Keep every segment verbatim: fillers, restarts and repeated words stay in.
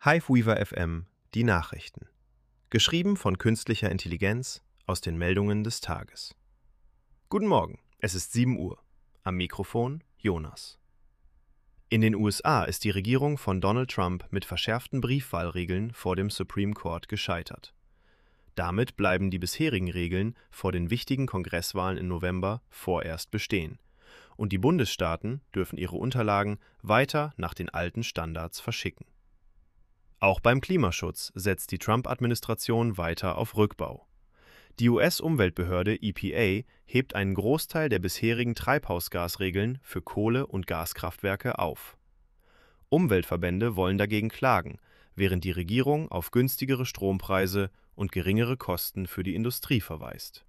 Hiveweaver F M, die Nachrichten. Geschrieben von künstlicher Intelligenz aus den Meldungen des Tages. Guten Morgen, es ist sieben Uhr. Am Mikrofon Jonas. In den U S A ist die Regierung von Donald Trump mit verschärften Briefwahlregeln vor dem Supreme Court gescheitert. Damit bleiben die bisherigen Regeln vor den wichtigen Kongresswahlen im November vorerst bestehen. Und die Bundesstaaten dürfen ihre Unterlagen weiter nach den alten Standards verschicken. Auch beim Klimaschutz setzt die Trump-Administration weiter auf Rückbau. Die U S-Umweltbehörde E P A hebt einen Großteil der bisherigen Treibhausgasregeln für Kohle- und Gaskraftwerke auf. Umweltverbände wollen dagegen klagen, während die Regierung auf günstigere Strompreise und geringere Kosten für die Industrie verweist.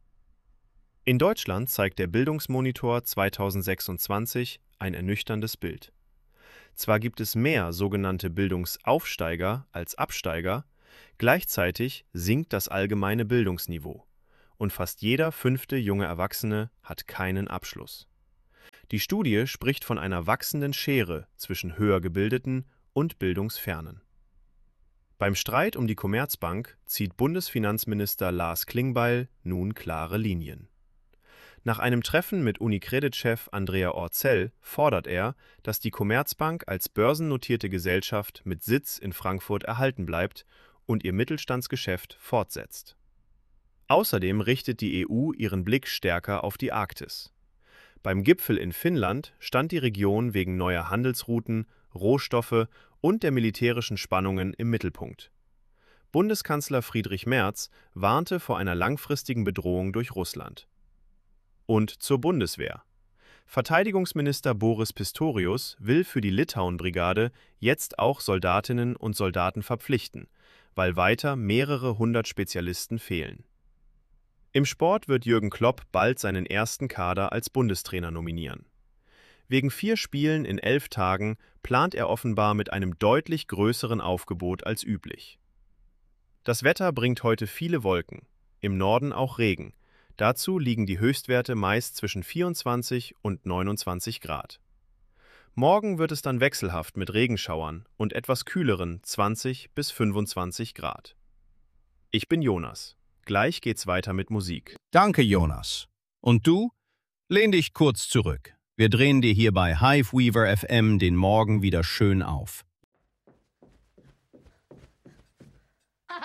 In Deutschland zeigt der Bildungsmonitor zweitausendsechsundzwanzig ein ernüchterndes Bild. Zwar gibt es mehr sogenannte Bildungsaufsteiger als Absteiger, gleichzeitig sinkt das allgemeine Bildungsniveau und fast jeder fünfte junge Erwachsene hat keinen Abschluss. Die Studie spricht von einer wachsenden Schere zwischen höher gebildeten und bildungsfernen. Beim Streit um die Commerzbank zieht Bundesfinanzminister Lars Klingbeil nun klare Linien. Nach einem Treffen mit UniCredit-Chef Andrea Orcel fordert er, dass die Commerzbank als börsennotierte Gesellschaft mit Sitz in Frankfurt erhalten bleibt und ihr Mittelstandsgeschäft fortsetzt. Außerdem richtet die E U ihren Blick stärker auf die Arktis. Beim Gipfel in Finnland stand die Region wegen neuer Handelsrouten, Rohstoffe und der militärischen Spannungen im Mittelpunkt. Bundeskanzler Friedrich Merz warnte vor einer langfristigen Bedrohung durch Russland. Und zur Bundeswehr. Verteidigungsminister Boris Pistorius will für die Litauen-Brigade jetzt auch Soldatinnen und Soldaten verpflichten, weil weiter mehrere hundert Spezialisten fehlen. Im Sport wird Jürgen Klopp bald seinen ersten Kader als Bundestrainer nominieren. Wegen vier Spielen in elf Tagen plant er offenbar mit einem deutlich größeren Aufgebot als üblich. Das Wetter bringt heute viele Wolken, im Norden auch Regen. Dazu liegen die Höchstwerte meist zwischen vierundzwanzig und neunundzwanzig Grad. Morgen wird es dann wechselhaft mit Regenschauern und etwas kühleren zwanzig bis fünfundzwanzig Grad. Ich bin Jonas. Gleich geht's weiter mit Musik. Danke, Jonas. Und du? Lehn dich kurz zurück. Wir drehen dir hier bei Hiveweaver F M den Morgen wieder schön auf.